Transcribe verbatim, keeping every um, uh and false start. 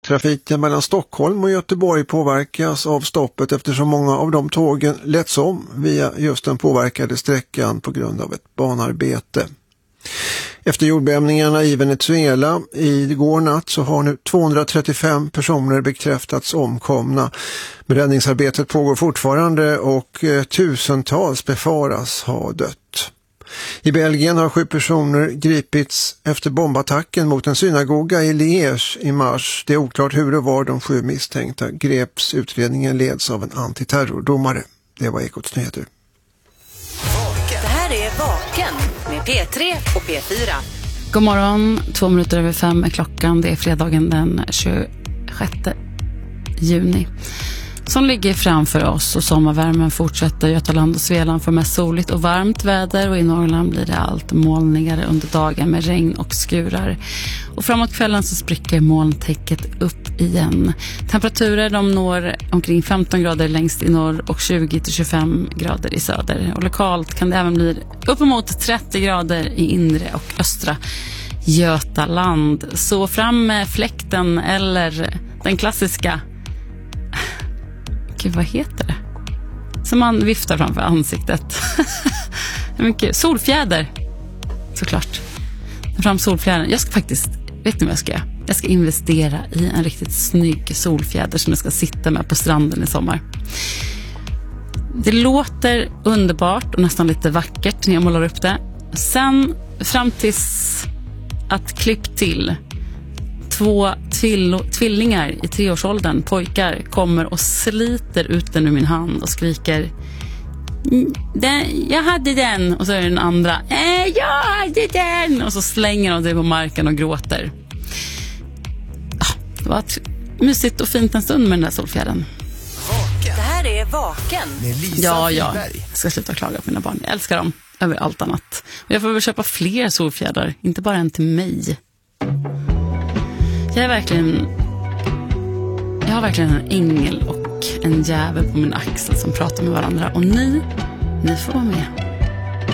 Trafiken mellan Stockholm och Göteborg påverkas av stoppet eftersom många av de tågen letts om via just den påverkade sträckan på grund av ett banarbete. Efter jordbävningarna i Venezuela igår natt så har nu tvåhundratrettiofem personer bekräftats omkomna. Räddningsarbetet pågår fortfarande och tusentals befaras ha dött. I Belgien har sju personer gripits efter bombattacken mot en synagoga i Liège i mars. Det är oklart hur det var de sju misstänkta greps. Utredningen leds av en antiterrordomare. Det var Ekots nyheter. Det här är Vaken med P tre och P fyra. God morgon, två minuter över fem är klockan. Det är fredagen den tjugosjätte juni. Som ligger framför oss och sommarvärmen fortsätter. Götaland och Svealand får mest soligt och varmt väder och i Norrland blir det allt molnigare under dagen med regn och skurar. Och framåt kvällen så spricker molntäcket upp igen. Temperaturer de når omkring femton grader längst i norr och tjugo till tjugofem grader i söder. Och lokalt kan det även bli uppemot trettio grader i inre och östra Götaland. Så fram med fläkten eller den klassiska... Gud, vad heter det? Som man viftar framför ansiktet. Mycket solfjäder. Såklart. Fram solfjädern. Jag ska faktiskt, vet ni vad jag ska göra? Jag ska investera i en riktigt snygg solfjäder som jag ska sitta med på stranden i sommar. Det låter underbart och nästan lite vackert när jag målar upp det. Sen fram tills att klipp till två tvill- tvillingar i treårsåldern, pojkar, kommer och sliter ut den ur min hand och skriker den, jag hade den, och så är det den andra äh, jag hade den, och så slänger de det på marken och gråter. Ah, det var ett mysigt och fint en stund med den där solfjädern. Det här är Vaken med Lisa Ja, ja, Friberg. jag ska sluta klaga på mina barn. Jag älskar dem över allt annat. Och jag får väl köpa fler solfjädrar, inte bara en till mig. Jag är verkligen Jag har verkligen en ängel och en jävel på min axel som pratar med varandra. Och ni, ni får vara med.